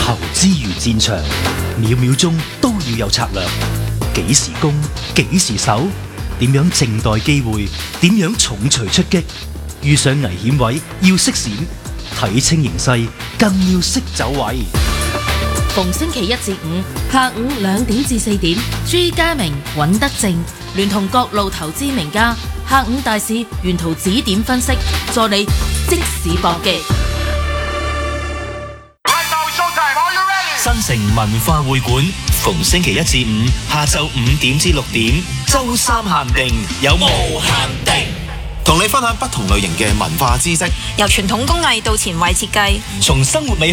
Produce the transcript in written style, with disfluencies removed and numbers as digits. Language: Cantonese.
投資如戰場，秒秒鐘都要有策略。幾時攻，幾時守，點樣靜待機會，點樣重錘出擊。遇上危險位要識閃，睇清形勢更要識走位。 逢星期一至五下午2點至4點，朱家明、尹德正聯同各路投資名家，下午大市沿途指點分析，助你即市搏擊。 新城文化會館逢星期一至五下晝5點至6點，周三限定有無限定， 同你分享不同類型嘅文化知識， 由傳統工藝到前衛設計， 從生活美學